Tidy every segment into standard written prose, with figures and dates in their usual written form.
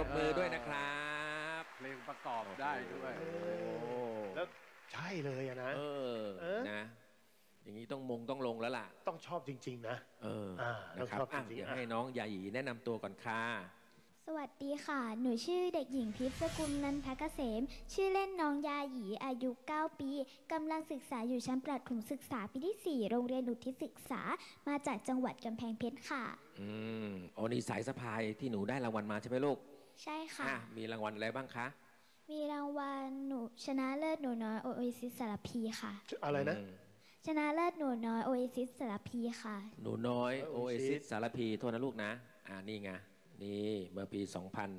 บมือด้วยนะครับเพลงประกอบได้ด้วยแล้วใช่เลยนะนะอย่างนี้ต้องลงแล้วล่ะต้องชอบจริงๆนะนะครับเดี๋ยวให้น้องยาหยีแนะนำตัวก่อนค่ะสวัสดีค่ะหนูชื่อเด็กหญิงทิพย์สกุลนันทเกษมชื่อเล่นน้องยาหยีอายุ9 ปีกำลังศึกษาอยู่ชั้นประถมศึกษาปีที่4โรงเรียนอุทิศศึกษามาจากจังหวัดกำแพงเพชรค่ะอ๋อนี่สายสะพายที่หนูได้รางวัลมาใช่ไหมลูกใช่ค่ะมีรางวัลอะไรบ้างคะมีรางวัลหนูชนะเลิศหนูน้อยโอเอซิสสารพีค่ะอะไรนะชนะเลิศหนูน้อยโอเอซิสสารพีค่ะหนูน้อยโอเอซิสสารพีโทษนะลูกนะนี่ไงนี่เมื่อปี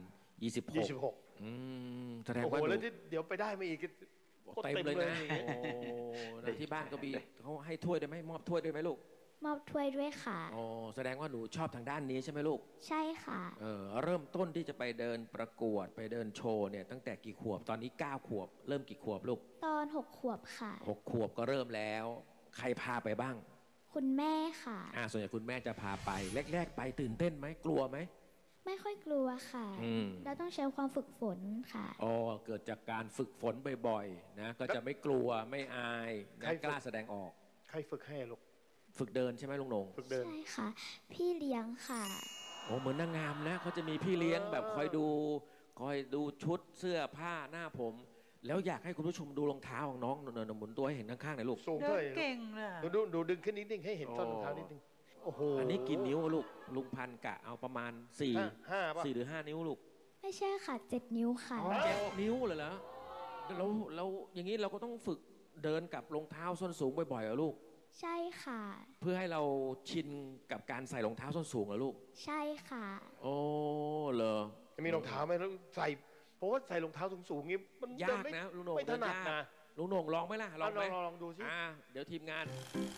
2026แสดงว่าแล้วเดี๋ยวไปได้มาอีกเต็มเลยนะที่บ้านก็มีเขาให้ถ้วยได้ไหมมอบถ้วยได้ไหมลูกมอบถ้วยด้วยค่ะแสดงว่าหนูชอบทางด้านนี้ใช่ไหมลูกใช่ค่ะเริ่มต้นที่จะไปเดินประกวดไปเดินโชว์เนี่ยตั้งแต่กี่ขวบตอนนี้9 ขวบเริ่มกี่ขวบลูกตอน6 ขวบค่ะ 6 ขวบก็เริ่มแล้วใครพาไปบ้างคุณแม่ค่ะส่วนใหญ่คุณแม่จะพาไปแรกๆไปตื่นเต้นไหมกลัวไหมไม่ค่อยกลัวค่ะเราต้องใช้ความฝึกฝนค่ะเกิดจากการฝึกฝนบ่อยๆนะก็จะไม่กลัวไม่อายกล้าแสดงออกใครฝึกให้ลูกฝึกเดินใช่ไหมลุงนงฝึกเดินใช่ค่ะพี่เลี้ยงค่ะเหมือนนางงามนะเขาจะมีพี่เลี้ยงแบบคอยดูชุดเสื้อผ้าหน้าผมแล้วอยากให้คุณผู้ชมดูรองเท้าของน้องหมุนตัวให้เห็นข้างๆหน่อยลูกสูงเลยเก่งเลยดูดึงขึ้นนิดนึงให้เห็นต้นรองเท้านิดนึงโอ้โหอันนี้กี่นิ้วลูกลุงพันกะเอาประมาณ4หรือ5 นิ้วลูกไม่ใช่ค่ะ7 นิ้วค่ะ 7 นิ้วเลยเหรอแล้วอย่างนี้เราก็ต้องฝึกเดินกับรองเท้าส้นสูงบ่อยๆเหรอลูกใช่ค่ะเพื่อให้เราชินกับการใส่รองเท้าส้นสูงเหรอลูกใช่ค่ะโอ้เหรอจะมีรองเท้าไหมแล้วใส่เพราะว่าใส่รองเท้าสูงๆงี้มันยากนะลุงโหน่งไม่ถนัดนะลุงโหน่งลองไหมล่ะลองไหมลองดูสิเดี๋ยวทีมงาน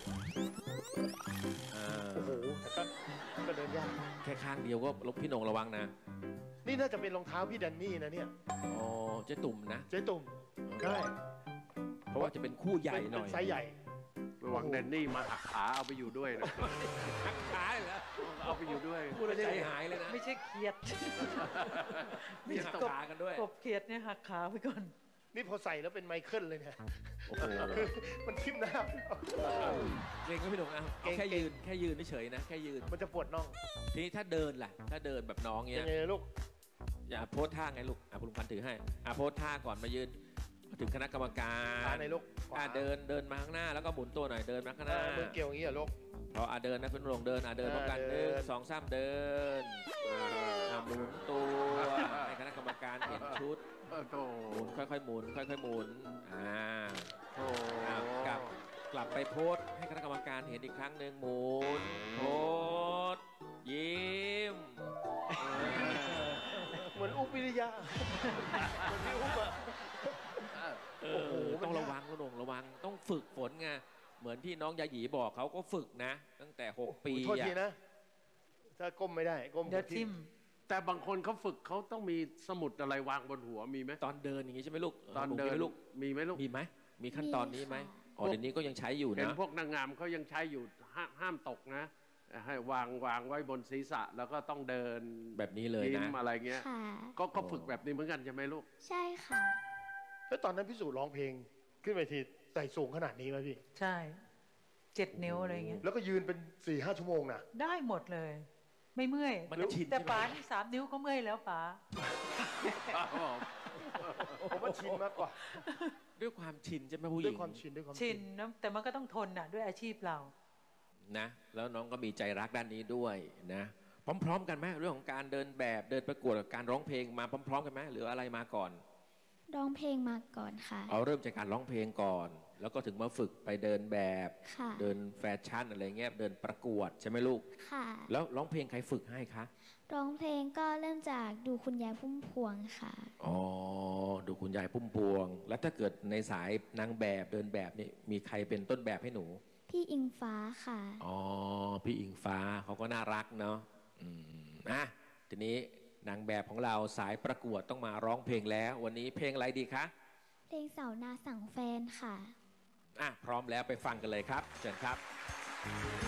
โอ้โหแต่ก็เดินยากแค่ข้างเดียวก็พี่โหน่งระวังนะนี่น่าจะเป็นรองเท้าพี่แดนนี่นะเนี่ยเจ๊ตุ่มนะเจ๊ตุ่มใช่เพราะว่าจะเป็นคู่ใหญ่หน่อยไซส์ใหญ่ระวังแดนนี่มาหักขาเอาไปอยู่ด้วยนะหักขาเหรอเอาไปอยู่ด้วยพูดแล้วใจหายเลยนะไม่ใช่เขียดมีหักขากันด้วยกบเขียดเนี่ยหักขาไปก่อนนี่พอใส่แล้วเป็นไมเคิลเลยเนี่ยโอ้โหมันทิ่มหน้าเกรงก็พี่หนุ่มแค่ยืนเฉยนะแค่ยืนมันจะปวดน่องทีนี้ถ้าเดินล่ะถ้าเดินแบบน้องเงี้ยยังไงลูกอย่าโพสท่าไงลูกคุณลุงพันถือให้โพสท่าก่อนมายืนถึงคณะกรรมการในลูกเดินมาข้างหน้าแล้วก็หมุนตัวหน่อยเดินมาข้างหน้ามือเกี่ยวอย่างนี้เหรอลูกพอเดินนะคุณลุงเดินเดินพร้อมกัน1 2 3เดินหมุนตัวให้คณะกรรมการเห็นชุดหมุนค่อยๆหมุนค่อยๆหมุนกลับไปโพสให้คณะกรรมการเห็นอีกครั้งหนึ่งหมุนโพสยิ้มเหมือนอุ๊บวิริยะเหมือนพี่อุ๊บอะต้องระวังลุงระวังต้องฝึกฝนไงเหมือนที่น้องยาหยีบอกเขาก็ฝึกนะตั้งแต่6 ปีโทษทีนะถ้าก้มไม่ได้ก้มเดี๋ยวทิ่มแต่บางคนเขาฝึกเขาต้องมีสมุดอะไรวางบนหัวมีไหมตอนเดินอย่างนี้ใช่ไหมลูกตอนเดินลูกมีไหมลูกมีขั้นตอนนี้ไหมเดี๋ยวนี้ก็ยังใช้อยู่นะเห็นพวกนางงามเขายังใช้อยู่ห้ามตกนะให้วางไว้บนศีรษะแล้วก็ต้องเดินแบบนี้เลยนะอะไรเงี้ยก็ฝึกแบบนี้เหมือนกันใช่ไหมลูกใช่ค่ะแล้วตอนนั้นพี่สุร้องเพลงขึ้นไปทีใส่สูงขนาดนี้ไหมพี่ใช่7 นิ้วอะไรเงี้ยแล้วก็ยืนเป็น4-5 ชั่วโมงนะได้หมดเลยไม่เมื่อยแต่ป๋านี่3 นิ้วก็เมื่อยแล้วป๋าผมว่าชินมากกว่าด้วยความชินใช่ไหมผู้หญิงด้วยความชินนะแต่มันก็ต้องทนน่ะด้วยอาชีพเรานะแล้วน้องก็มีใจรักด้านนี้ด้วยนะพร้อมๆกันไหมเรื่องของการเดินแบบเดินประกวดกับการร้องเพลงมาพร้อมๆกันไหมหรืออะไรมาก่อนร้องเพลงมาก่อนค่ะเริ่มจากการร้องเพลงก่อนแล้วก็ถึงมาฝึกไปเดินแบบเดินแฟชั่นอะไรเงี้ยเดินประกวดใช่ไหมลูกค่ะแล้วร้องเพลงใครฝึกให้คะร้องเพลงก็เริ่มจากดูคุณยายพุ่มพวงค่ะดูคุณยายพุ่มพวงแล้วถ้าเกิดในสายนางแบบเดินแบบนี่มีใครเป็นต้นแบบให้หนูพี่อิงฟ้าค่ะพี่อิงฟ้าเขาก็น่ารักเนาะทีนี้นางแบบของเราสายประกวดต้องมาร้องเพลงแล้ววันนี้เพลงอะไรดีคะเพลงสาวนาสั่งแฟนค่ะพร้อมแล้วไปฟังกันเลยครับเชิญครับ